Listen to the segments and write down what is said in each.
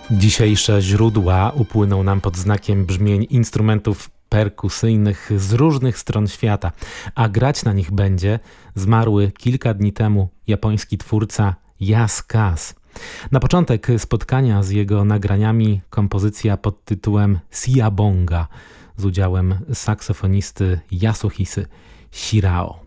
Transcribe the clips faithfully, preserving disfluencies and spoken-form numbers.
Dzisiejsze źródła upłyną nam pod znakiem brzmień instrumentów perkusyjnych z różnych stron świata, a grać na nich będzie zmarły kilka dni temu japoński twórca Yasukaze. Na początek spotkania z jego nagraniami kompozycja pod tytułem Siyabonga z udziałem saksofonisty Yasuhisa Shirao.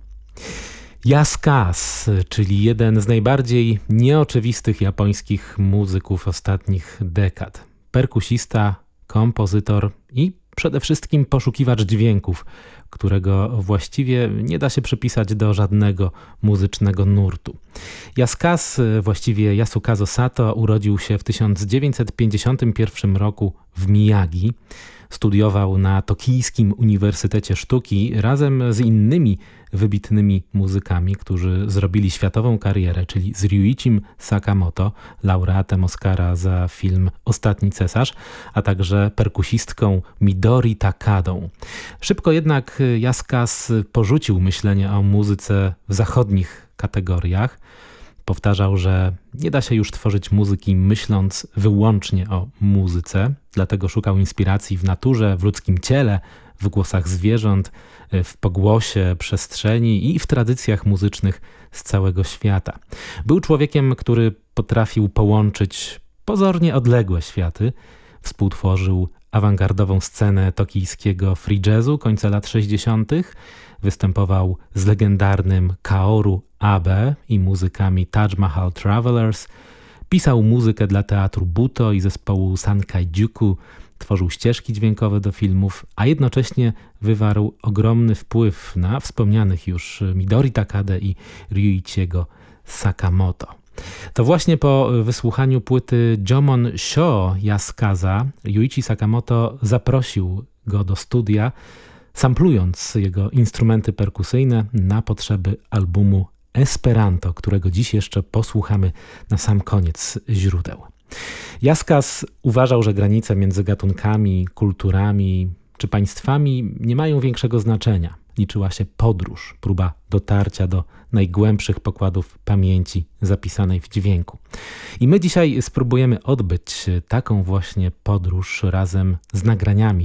Yasukaze, czyli jeden z najbardziej nieoczywistych japońskich muzyków ostatnich dekad. Perkusista, kompozytor i przede wszystkim poszukiwacz dźwięków, którego właściwie nie da się przypisać do żadnego muzycznego nurtu. Yasukaze, właściwie Yasukaze Sato, urodził się w tysiąc dziewięćset pięćdziesiątym pierwszym roku w Miyagi. Studiował na Tokijskim Uniwersytecie Sztuki razem z innymi wybitnymi muzykami, którzy zrobili światową karierę, czyli z Ryuichim Sakamoto, laureatem Oscara za film Ostatni Cesarz, a także perkusistką Midori Takadą. Szybko jednak Yasukaze porzucił myślenie o muzyce w zachodnich kategoriach. Powtarzał, że nie da się już tworzyć muzyki myśląc wyłącznie o muzyce, dlatego szukał inspiracji w naturze, w ludzkim ciele, w głosach zwierząt, w pogłosie przestrzeni i w tradycjach muzycznych z całego świata. Był człowiekiem, który potrafił połączyć pozornie odległe światy. Współtworzył awangardową scenę tokijskiego free jazzu końca lat sześćdziesiątych. Występował z legendarnym Kaoru Abe i muzykami Taj Mahal Travelers. Pisał muzykę dla teatru Buto i zespołu Sankaijuku. Tworzył ścieżki dźwiękowe do filmów, a jednocześnie wywarł ogromny wpływ na wspomnianych już Midori Takadę i Ryuichiego Sakamoto. To właśnie po wysłuchaniu płyty Jomon Sho Yasukaza Ryuichi Sakamoto zaprosił go do studia, samplując jego instrumenty perkusyjne na potrzeby albumu Esperanto, którego dziś jeszcze posłuchamy na sam koniec źródeł. Yasukaze uważał, że granice między gatunkami, kulturami czy państwami nie mają większego znaczenia. Liczyła się podróż, próba dotarcia do najgłębszych pokładów pamięci zapisanej w dźwięku. I my dzisiaj spróbujemy odbyć taką właśnie podróż razem z nagraniami